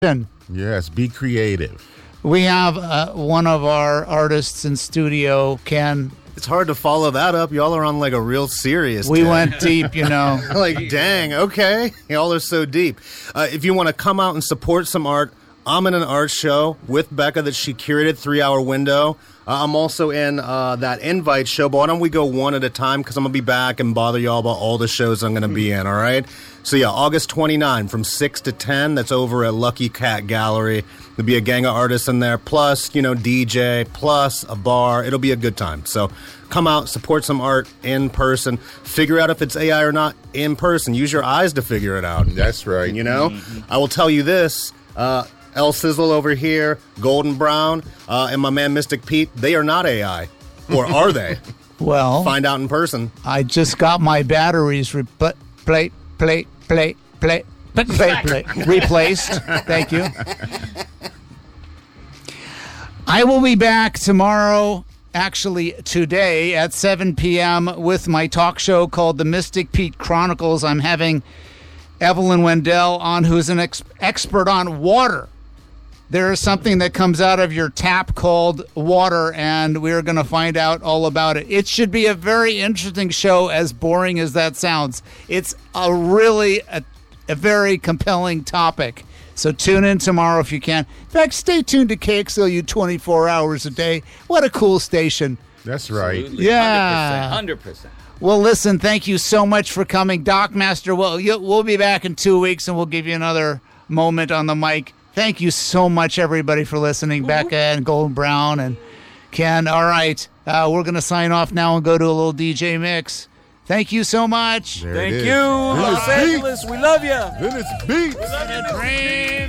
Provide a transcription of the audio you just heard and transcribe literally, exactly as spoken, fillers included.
Yes, be creative. We have uh, one of our artists in studio, Ken. It's hard to follow that up. Y'all are on like a real serious We day. went deep, you know. Like, dang, okay. Y'all are so deep. Uh, if you want to come out and support some art, I'm in an art show with Becca that she curated, three-hour window. Uh, I'm also in uh, that invite show, but why don't we go one at a time, because I'm going to be back and bother y'all about all the shows I'm going to be in, all right? So, yeah, August twenty-ninth from six to ten, that's over at Lucky Cat Gallery. There'll be a gang of artists in there, plus, you know, D J, plus a bar. It'll be a good time. So come out, support some art in person. Figure out if it's A I or not in person. Use your eyes to figure it out. That's right. You know? Mm-hmm. I will tell you this. Uh, El Sizzle over here, Golden Brown, uh, and my man Mystic Pete, they are not A I. Or are they? Well, Find out in person. I just got my batteries re- plate, plate, plate, plate, plate, plate, plate, replaced. Thank you. I will be back tomorrow, actually today, at seven p.m. with my talk show called The Mystic Pete Chronicles. I'm having Evelyn Wendell on, who's an ex- expert on water. There is something that comes out of your tap called water, and we're going to find out all about it. It should be a very interesting show, as boring as that sounds. It's a really a, a very compelling topic. So tune in tomorrow if you can. In fact, stay tuned to K X L U twenty-four hours a day. What a cool station. That's right. Absolutely. Yeah. one hundred percent. Well, listen, thank you so much for coming. Doc Master, well, you, we'll be back in two weeks, and we'll give you another moment on the mic. Thank you so much, everybody, for listening. Mm-hmm. Becca and Golden Brown and Ken. All right, uh, we're going to sign off now and go to a little D J mix. Thank you so much. There Thank it is. you, Los Venice Angeles. We love you. Beats. Venice Beats. Dream.